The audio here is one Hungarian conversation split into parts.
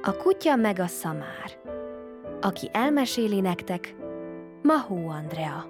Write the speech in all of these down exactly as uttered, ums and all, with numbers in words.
A kutya meg a szamár. Aki elmeséli nektek, Mahó Andrea.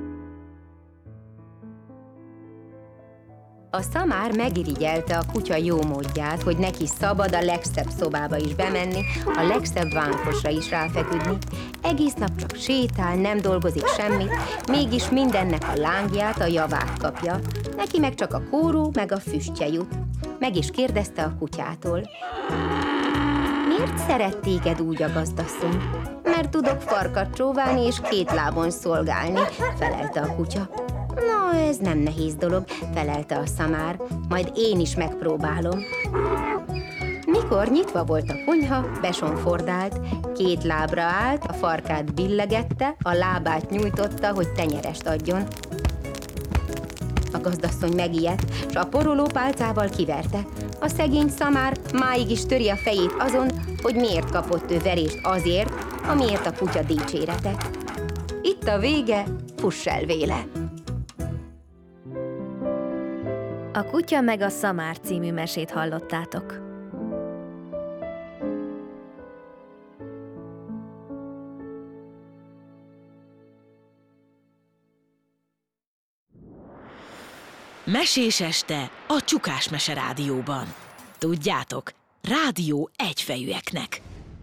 A szamár megirigyelte a kutya jó módját, hogy neki szabad a legszebb szobába is bemenni, a legszebb vánkosra is ráfeküdni. Egész nap csak sétál, nem dolgozik semmit, mégis mindennek a lángját, a javát kapja. Neki meg csak a kóró, meg a füstje jut. Meg is kérdezte a kutyától. Miért szeret téged úgy a gazdasszony? Mert tudok farkat csóválni és két lábon szolgálni, felelte a kutya. Na, ez nem nehéz dolog, felelte a szamár, majd én is megpróbálom. Mikor nyitva volt a konyha, besonfordált, két lábra állt, a farkát billegette, a lábát nyújtotta, hogy tenyerest adjon. A gazdasszony megijedt, s a porolópálcával kiverte. A szegény szamár máig is töri a fejét azon, hogy miért kapott ő verést azért, amiért a kutya dicséretet. Itt a vége, fuss el véle! A kutya meg a szamár című mesét hallottátok. Mesés este a Csukás Mese Rádióban. Tudjátok, rádió egyfejűeknek.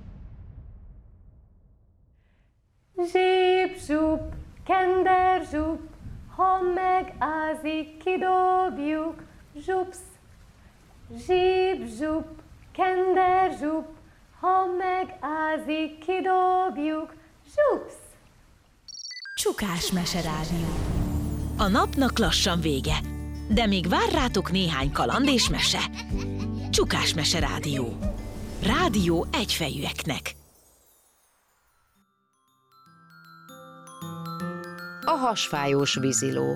Zsíp-zsup, kender-zsup, ha megázik, kidobjuk, zsupsz. Zsíp-zsup, kender-zsup, ha megázik, kidobjuk, zsupsz. Csukás Mese Rádió. A napnak lassan vége, de még vár rátok néhány kaland és mese. Csukás Mese Rádió. Rádió egyfejűeknek. A hasfájós víziló.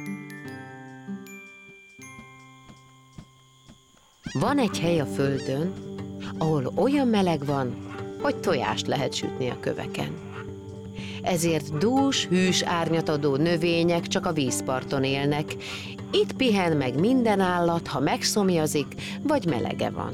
Van egy hely a földön, ahol olyan meleg van, hogy tojást lehet sütni a köveken. Ezért dús, hűs árnyatadó növények csak a vízparton élnek. Itt pihen meg minden állat, ha megszomjazik, vagy melege van.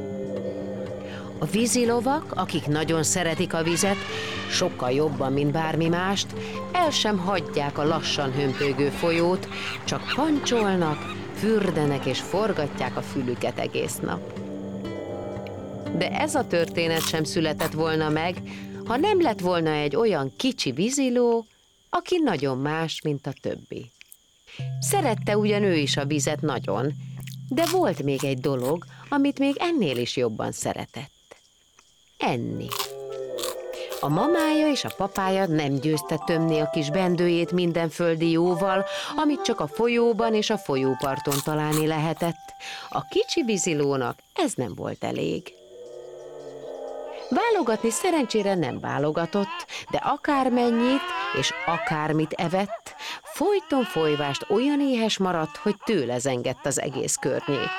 A vízilovak, akik nagyon szeretik a vizet, sokkal jobban, mint bármi mást, el sem hagyják a lassan hömpölygő folyót, csak pancsolnak, fürdenek és forgatják a fülüket egész nap. De ez a történet sem született volna meg, ha nem lett volna egy olyan kicsi víziló, aki nagyon más, mint a többi. Szerette ugyan ő is a vizet nagyon, de volt még egy dolog, amit még ennél is jobban szeretett. Enni. A mamája és a papája nem győzte tömni a kis bendőjét minden földi jóval, amit csak a folyóban és a folyóparton találni lehetett. A kicsi vízilónak ez nem volt elég. Válogatni szerencsére nem válogatott, de akármennyit és akármit evett, folyton folyvást olyan éhes maradt, hogy tőle zengett az egész környék.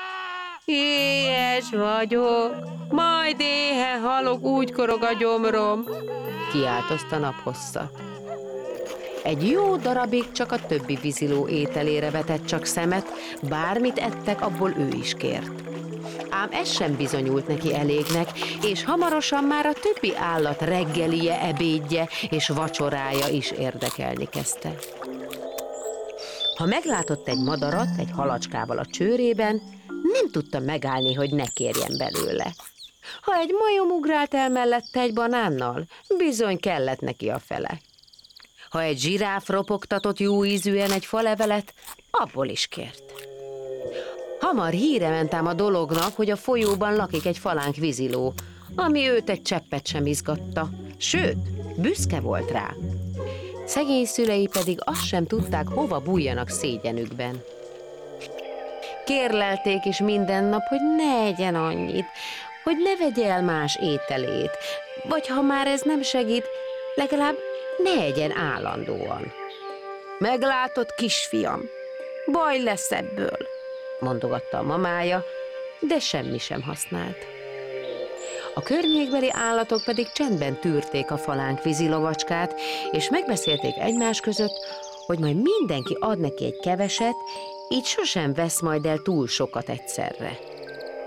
Éhes vagyok, majd éhe halok, úgy korog a gyomrom, kiáltozta naphossza. Egy jó darabig csak a többi víziló ételére vetett csak szemet, bármit ettek, abból ő is kért. Ám ez sem bizonyult neki elégnek, és hamarosan már a többi állat reggelije, ebédje és vacsorája is érdekelni kezdte. Ha meglátott egy madarat egy halacskával a csőrében, nem tudta megállni, hogy ne kérjen belőle. Ha egy majom ugrált el mellette egy banánnal, bizony kellett neki a fele. Ha egy zsiráf ropogtatott jó ízűen egy falevelet, abból is kért. Hamar híre ment ám a dolognak, hogy a folyóban lakik egy falánk víziló, ami őt egy cseppet sem izgatta, sőt, büszke volt rá. Szegény szülei pedig azt sem tudták, hova bújjanak szégyenükben. Kérlelték is minden nap, hogy ne egyen annyit, hogy ne vegye el más ételét, vagy ha már ez nem segít, legalább ne egyen állandóan. Meglátod, kisfiam, baj lesz ebből, mondogatta a mamája, de semmi sem használt. A környékbeli állatok pedig csendben tűrték a falánk vízilovacskát, és megbeszélték egymás között, hogy majd mindenki ad neki egy keveset, így sosem vesz majd el túl sokat egyszerre.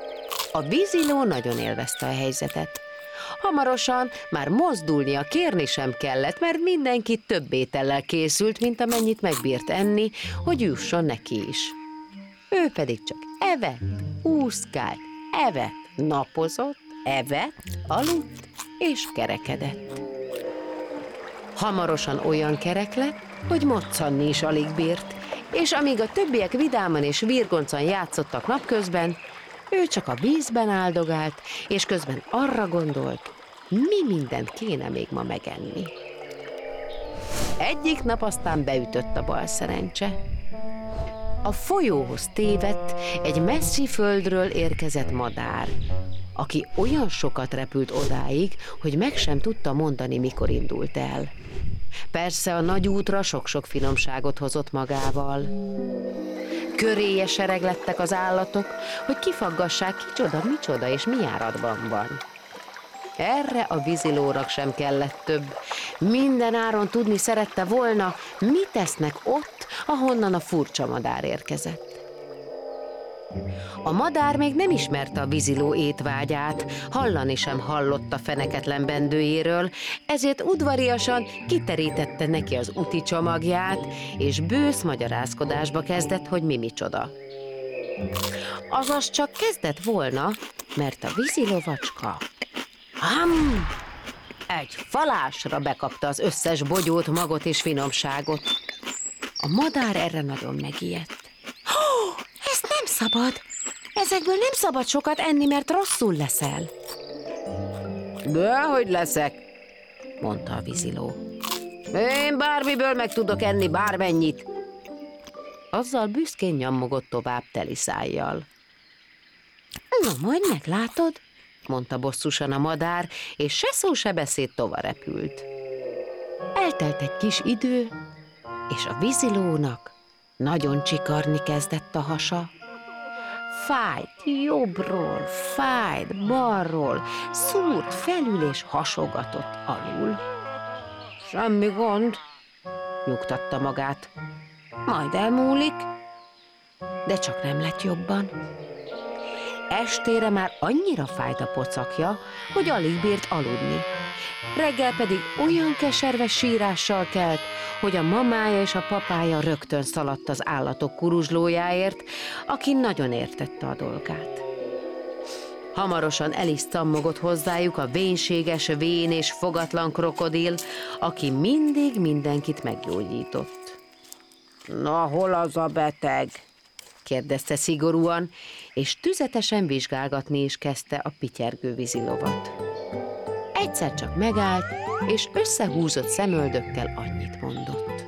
A víziló nagyon élvezte a helyzetet. Hamarosan már mozdulnia, kérni sem kellett, mert mindenki több étellel készült, mint amennyit megbírt enni, hogy jusson neki is. Ő pedig csak evett, úszkált, evett, napozott, evett, aludt és kerekedett. Hamarosan olyan kerek lett, hogy moccanni is alig bírt, és amíg a többiek vidáman és virgoncan játszottak napközben, ő csak a vízben áldogált, és közben arra gondolt, mi mindent kéne még ma megenni. Egyik nap aztán beütött a bal szerencse. A folyóhoz tévedt egy messzi földről érkezett madár, aki olyan sokat repült odáig, hogy meg sem tudta mondani, mikor indult el. Persze a nagy útra sok-sok finomságot hozott magával. Köréje sereglettek az állatok, hogy kifaggassák, kicsoda, micsoda és mi járatban van. Erre a vízilónak sem kellett több. Minden áron tudni szerette volna, mit tesznek ott, ahonnan a furcsa madár érkezett. A madár még nem ismerte a víziló étvágyát, hallani sem hallott a feneketlen bendőjéről, ezért udvariasan kiterítette neki az úti csomagját, és bősz magyarázkodásba kezdett, hogy mi micsoda. Azaz csak kezdett volna, mert a vízilovacska ham, egy falásra bekapta az összes bogyót, magot és finomságot. A madár erre nagyon megijedt. Oh, ez nem szabad! Ezekből nem szabad sokat enni, mert rosszul leszel. Dehogy leszek, mondta a víziló. Én bármiből meg tudok enni bármennyit. Azzal büszkén nyammogott tovább teli szájjal. Na, majd meglátod, mondta bosszusan a madár, és se szó se beszéd tovarepült. Eltelt egy kis idő, és a vízilónak nagyon csikarni kezdett a hasa. Fájt jobbról, fájt balról, szúrt felül és hasogatott alul. Semmi gond, nyugtatta magát. Majd elmúlik, de csak nem lett jobban. Estére már annyira fájt a pocakja, hogy alig bírt aludni. Reggel pedig olyan keserves sírással kelt, hogy a mamája és a papája rögtön szaladt az állatok kuruzslójáért, aki nagyon értette a dolgát. Hamarosan el is cammogott hozzájuk a vénséges, vén és fogatlan krokodil, aki mindig mindenkit meggyógyított. Na, hol az a beteg? kérdezte szigorúan, és tüzetesen vizsgálgatni is kezdte a pityergő vízilovat. Egyszer csak megállt, és összehúzott szemöldökkel annyit mondott.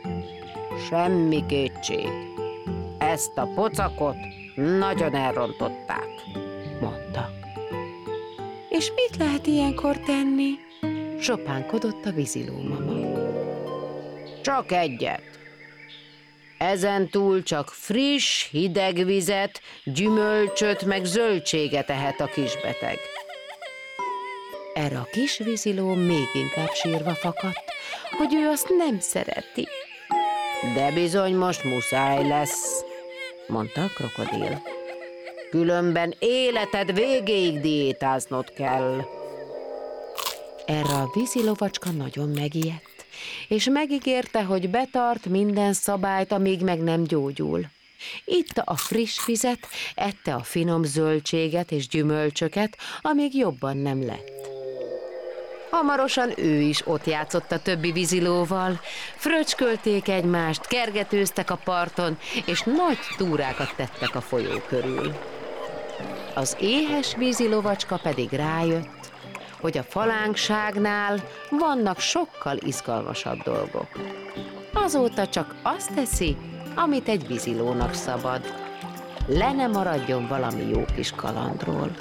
Semmi kétség. Ezt a pocakot nagyon elrontották, mondta. És mit lehet ilyenkor tenni? Sopánkodott a víziló mama. Csak egyet. Ezentúl csak friss, hideg vizet, gyümölcsöt meg zöldséget ehet a kisbeteg. Erre a kis víziló még inkább sírva fakadt, hogy ő azt nem szereti. De bizony most muszáj lesz, mondta a krokodil. Különben életed végéig diétáznod kell. Erre a vízilovacska nagyon megijedt, és megígérte, hogy betart minden szabályt, amíg meg nem gyógyul. Itta a friss vizet, ette a finom zöldséget és gyümölcsöket, amíg jobban nem lett. Hamarosan ő is ott játszott a többi vízilóval, fröcskölték egymást, kergetőztek a parton, és nagy túrákat tettek a folyó körül. Az éhes vízilovacska pedig rájött, hogy a falánkságnál vannak sokkal izgalmasabb dolgok. Azóta csak azt teszi, amit egy vízilónak szabad. Le ne maradjon valami jó kis kalandról.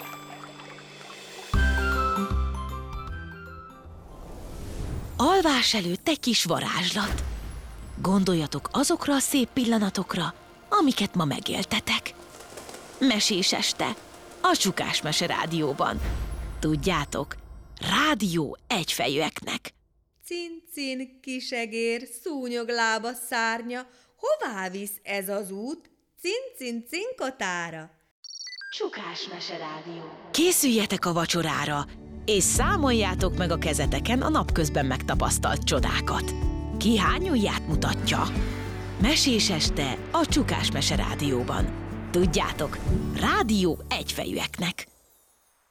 Alvás előtt egy kis varázslat. Gondoljatok azokra a szép pillanatokra, amiket ma megéltetek. Mesés este, a Csukás Mese Rádióban. Tudjátok, rádió egyfejűeknek. Cincin, kisegér, szúnyoglába szárnya, hová visz ez az út? Cincin, cinkotára. Csukás Meserádió. Készüljetek a vacsorára, és számoljátok meg a kezeteken a napközben megtapasztalt csodákat. Ki hány ujját mutatja? Mesés este a Csukás Meserádióban. Tudjátok, rádió egyfejűeknek.